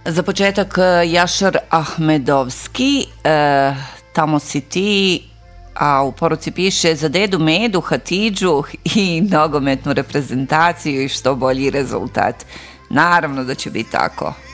Za početak Jašar Ahmedovski, tamo si ti, a u poruci piše za dedu Medu, Hatidžu i nogometnu reprezentaciju i što bolji rezultat. Naravno da će biti tako.